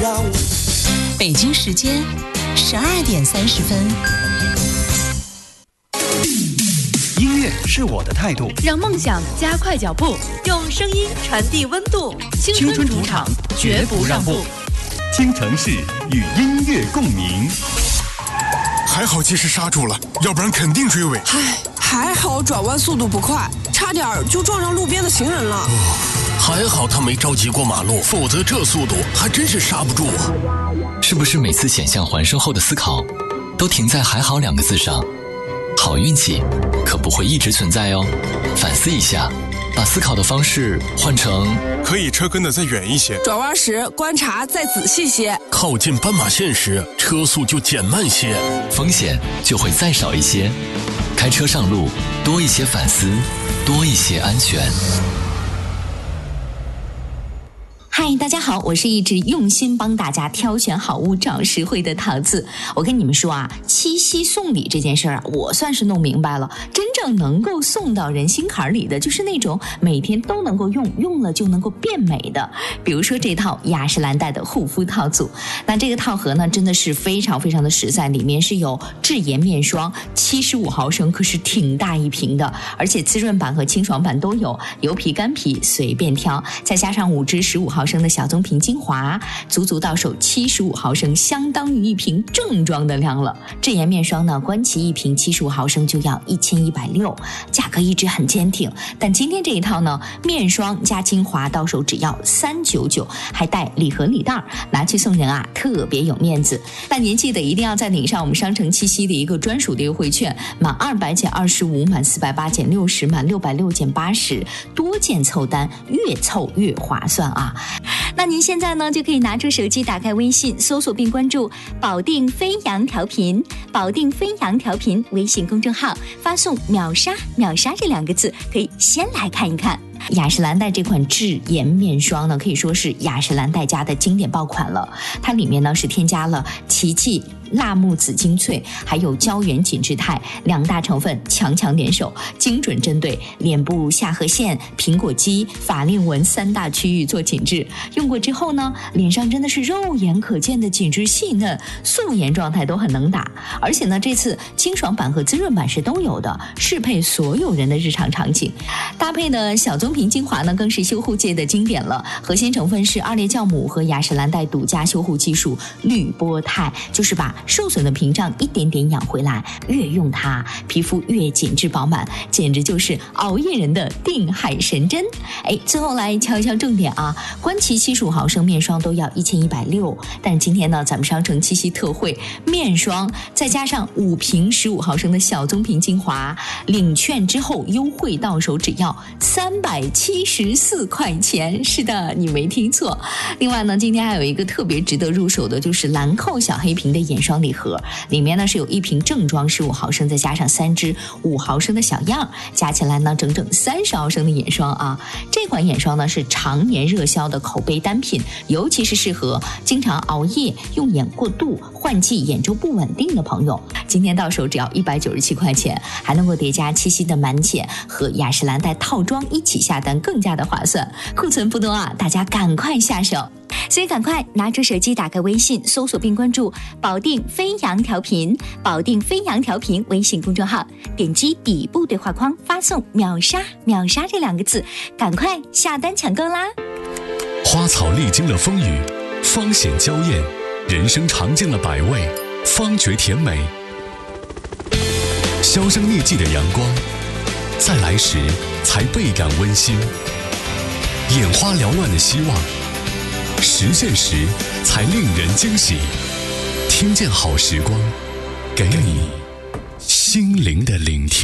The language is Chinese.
北京时间12:30。 音乐是我的态度， 让梦想加快脚步，用声音传递温度。青春主场，绝不让步。 京城市与音乐共鸣。 还好及时刹住了，要不然肯定追尾。 还好转弯速度不快，差点就撞上路边的行人了。 还好他没着急过马路，否则这速度还真是刹不住啊。 是不是每次险象环生后的思考都停在还好2个字上？好运气可不会一直存在哦，反思一下，把思考的方式换成可以车跟得再远一些， 转弯时观察再仔细些， 靠近斑马线时车速就减慢些， 风险就会再少一些。开车上路多一些反思，多一些安全。 嗨，大家好，我是一直用心帮大家挑选好物、找实惠的桃子。我跟你们说啊，七夕送礼这件事儿啊，我算是弄明白了。真正能够送到人心坎里的，就是那种每天都能够用，用了就能够变美的。比如说这套雅诗兰黛的护肤套组，那这个套盒呢，真的是非常非常的实在，里面是有智妍面霜75毫升，可是挺大一瓶的，而且滋润版和清爽版都有，油皮干皮随便挑，再加上5支15毫升的小棕瓶精华，足足到手75毫升，相当于一瓶正装的量了。智妍面霜呢，官旗一瓶75毫升就要1160，价格一直很坚挺。但今天这一套呢，面霜加精华到手只要399，还带礼盒礼袋，拿去送人啊，特别有面子。但您记得一定要再领上我们商城七夕的一个专属的优惠券，满200减25，满480减60，满660减80，多件凑单，越凑越划算啊！那您现在呢，就可以拿出手机，打开微信，搜索并关注保定飞扬调频，保定飞扬调频微信公众号，发送秒杀秒杀这2个字，可以先来看一看。雅诗兰黛这款智妍面霜呢，可以说是雅诗兰黛家的经典爆款了。它里面呢是添加了奇迹辣木籽精粹还有胶原紧致肽2大成分，强强联手，精准针对脸部下颌线、苹果肌、法令纹3大区域做紧致。用过之后呢，脸上真的是肉眼可见的紧致细嫩，素颜状态都很能打。而且呢，这次清爽版和滋润版是都有的，适配所有人的日常场景。搭配的小棕瓶精华呢，更是修护界的经典了。核心成分是2列酵母和雅诗兰黛独家修护技术滤波肽，就是把受损的屏障一点点养回来，越用它皮肤越紧致饱满，简直就是熬夜人的定海神针。最后来敲一敲重点啊，官旗75毫升面霜都要1160，但今天呢，咱们商城七夕特惠，面霜再加上5瓶15毫升的小棕瓶精华，领券之后优惠到手只要374块钱。是的，你没听错。另外呢，今天还有一个特别值得入手的，就是兰蔻小黑瓶的眼霜礼盒，里面呢是有1瓶正装15毫升，再加上3支5毫升的小样，加起来呢整整30毫升的眼霜啊。这款眼霜呢是常年热销的口碑单品，尤其是适合经常熬夜、用眼过度、换季眼周不稳定的朋友。今天到手只要197块钱，还能够叠加七夕的满减和雅诗兰黛套装一起下单，更加的划算。库存不多啊，大家赶快下手。所以赶快拿出手机，打开微信，搜索并关注保定飞扬调频，保定飞扬调频微信公众号，点击底部对话框，发送秒杀秒杀这2个字，赶快下单抢购啦！ 花草历经了风雨，芳显娇艳；人生尝尽了百味，方觉甜美。销声匿迹的阳光，在来时才倍感温馨；眼花缭乱的希望，实现时才令人惊喜。听见好时光，给你心灵的聆听。